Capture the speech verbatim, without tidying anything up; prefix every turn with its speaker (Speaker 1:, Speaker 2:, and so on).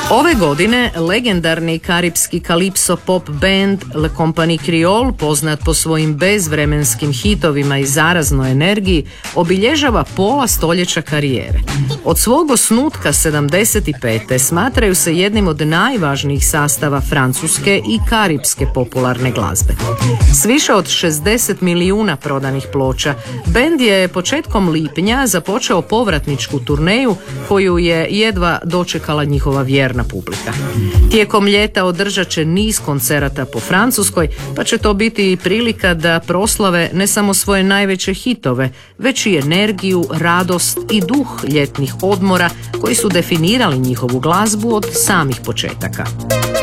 Speaker 1: Ove godine legendarni karipski kalipso pop band Le Compagnie Creole, poznat po svojim bezvremenskim hitovima i zaraznoj energiji, obilježava pola stoljeća karijere. Od svog osnutka sedamdeset pete smatraju se jednim od najvažnijih sastava francuske i karipske popularne glazbe. S više od šezdeset milijuna prodanih ploča, bend je početkom lipnja započeo povratničku turneju koju je jedva dočekala njihova vjerna publika. Tijekom ljeta održat će niz koncerata po Francuskoj, pa će to biti i prilika da proslave ne samo svoje najveće hitove, već i energiju, radost i duh ljetnih odmora koji su definirali njihovu glazbu od samih početaka.